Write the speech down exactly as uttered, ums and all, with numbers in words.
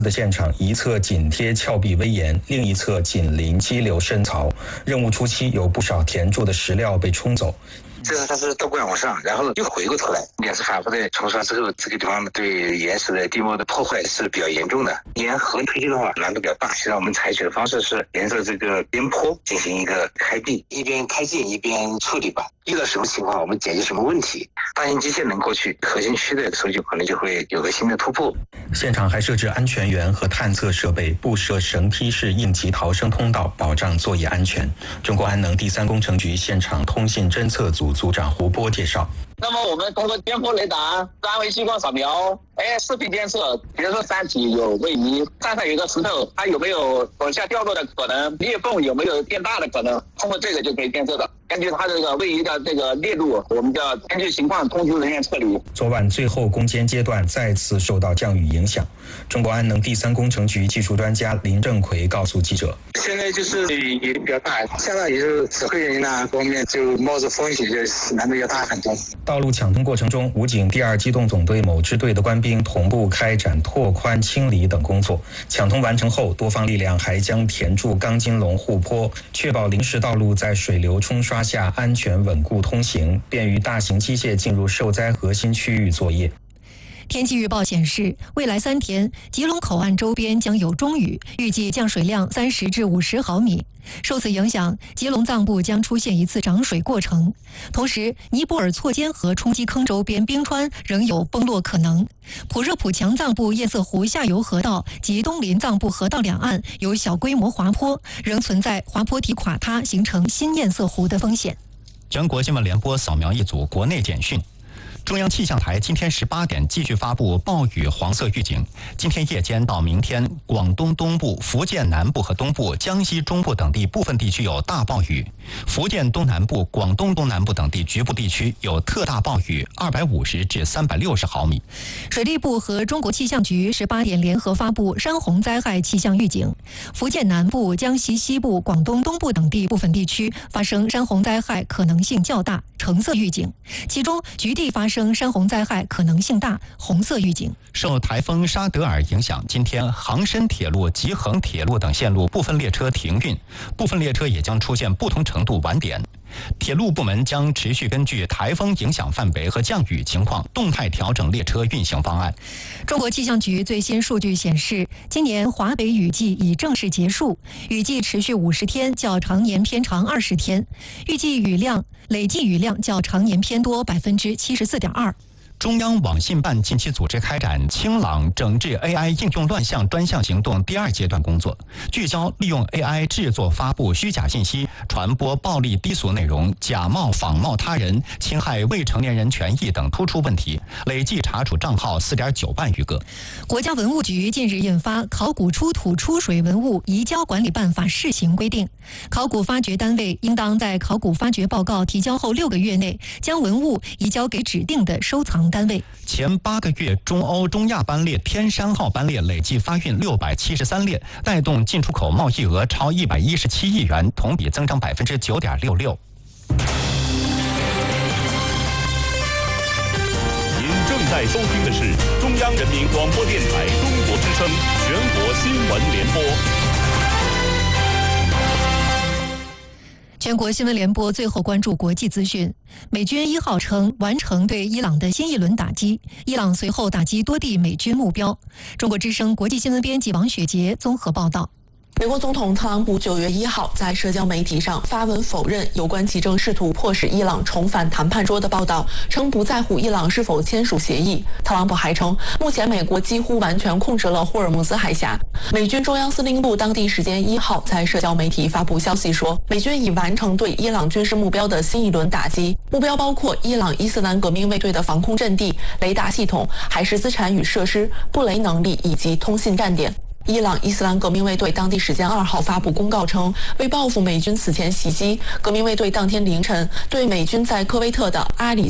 的现场一侧紧贴峭壁危岩，另一侧紧邻激流深槽。任务初期有不少填筑的石料被冲走。 这是它是倒灌往上，然后又回过头来，两次反复的冲刷之后，这个地方对岩石的地膜的破坏是比较严重的。沿河推进的话难度比较大，现在我们采取的方式是沿着这个边坡进行一个开闭，一边开进一边处理吧。遇到什么情况我们解决什么问题，大型机械能过去核心区的时候，就可能就会有个新的突破。 现场还设置安全员和探测设备，布设绳梯式应急逃生通道，保障作业安全。中国安能第三工程局现场通信侦测组组长胡波介绍。 那么我们通过边坡雷达、三维激光扫描、哎视频监测，比如说山体有位移，山上有一个石头，它有没有往下掉落的可能，裂缝有没有变大的可能，通过这个就可以监测的。根据它这个位移的这个链路，我们就要根据情况通知人员撤离。 昨晚最后攻坚阶段再次受到降雨影响，中国安能第三工程局技术专家林正奎告诉记者：“ 现在就是雨也比较大，下到以后指挥人啊方面就冒着风险，就难度要大很多。” 道路抢通过程中，武警第二机动总队某支队的官兵同步开展拓宽清理等工作。抢通完成后，多方力量还将填筑钢筋龙护坡，确保临时道路在水流冲刷下安全稳固通行，便于大型机械进入受灾核心区域作业。 天气预报显示，未来三天，吉隆口岸周边将有中雨，预计降水量三十至五十毫米。受此影响，吉隆藏部将出现一次涨水过程。同时，尼泊尔错尖河冲击坑周边冰川仍有崩落可能。普热普强藏部堰塞湖下游河道及东林藏部河道两岸有小规模滑坡，仍存在滑坡体垮塌形成新堰塞湖的风险。 全国新闻联播扫描一组国内简讯。中央气象台今天十八点继续发布暴雨黄色预警。今天夜间到明天，广东东部、福建南部和东部、江西中部等地部分地区有大暴雨；福建东南部、广东东南部等地局部地区有特大暴雨，二百五十至三百六十毫米。 水利部和中国气象局十八点联合发布山洪灾害气象预警。福建南部、江西西部、广东东部等地部分地区发生山洪灾害可能性较大，橙色预警。其中局地发生山洪灾害可能性大，红色预警。 受台风沙德尔影响，今天杭深铁路、吉恒铁路等线路部分列车停运，部分列车也将出现不同程度晚点。铁路部门将持续根据台风影响范围和降雨情况，动态调整列车运行方案。 中国气象局最新数据显示，今年华北雨季已正式结束，雨季持续五十天，较常年偏长二十天，预计雨量累计雨量较常年偏多百分之七十四点二。 中央网信办近期组织开展清朗整治 A I 应用乱象专项行动第二阶段工作，聚焦利用 A I 制作、发布虚假信息、传播暴力低俗内容、假冒仿冒他人、侵害未成年人权益等突出问题，累计查处账号 四点九万余个。 国家文物局近日印发《考古出土出水文物移交管理办法》试行规定，考古发掘单位应当在考古发掘报告提交后六个月内，将文物移交给指定的收藏单位。 前八个月，中欧、中亚班列天山号班列累计发运六百七十三列，带动进出口贸易额超一百一十七亿元，同比增长百分之九点六六。 您正在收听的是中央人民广播电台中国之声全国新闻联播。 全国新闻联播最后关注国际资讯。美军一号称完成对伊朗的新一轮打击，伊朗随后打击多地美军目标。中国之声国际新闻编辑王雪杰综合报道。 美国总统特朗普九月一号在社交媒体上发文否认有关其正试图迫使伊朗重返谈判桌的报道，称不在乎伊朗是否签署协议。特朗普还称，目前美国几乎完全控制了霍尔木兹海峡。美军中央司令部当地时间一号在社交媒体发布消息说，美军已完成对伊朗军事目标的新一轮打击，目标包括伊朗伊斯兰革命卫队的防空阵地、雷达系统、海事资产与设施、布雷能力以及通信站点。伊朗伊斯兰革命卫队当地时间二号发布公告称，为报复美军此前袭击，革命卫队当天凌晨对美军在科威特的阿里